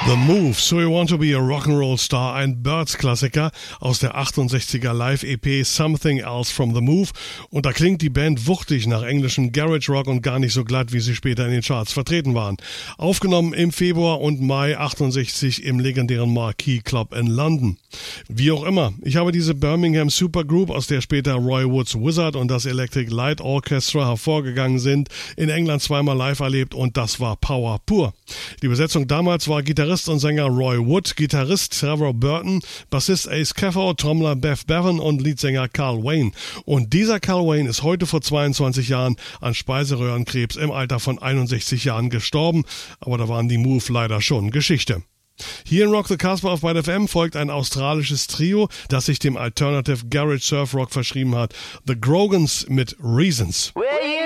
The Move, So You Want to Be a Rock'n'Roll Star, ein Byrds-Klassiker aus der 68er Live-EP Something Else from The Move. Und da klingt die Band wuchtig nach englischem Garage Rock und gar nicht so glatt, wie sie später in den Charts vertreten waren. Aufgenommen im Februar und Mai 68 im legendären Marquee Club in London. Wie auch immer, ich habe diese Birmingham Supergroup, aus der später Roy Woods Wizard und das Electric Light Orchestra hervorgegangen sind, in England zweimal live erlebt und das war Power pur. Die Besetzung damals war Gitarrist und Sänger Roy Wood, Gitarrist Trevor Burton, Bassist Ace Caffo, Trommler Beth Bevan und Leadsänger Carl Wayne. Und dieser Carl Wayne ist heute vor 22 Jahren an Speiseröhrenkrebs im Alter von 61 Jahren gestorben, aber da waren die Move leider schon Geschichte. Hier in Rock the Casbah auf Byte FM folgt ein australisches Trio, das sich dem Alternative Garage Surf Rock verschrieben hat. The Grogans mit Reasons. Well,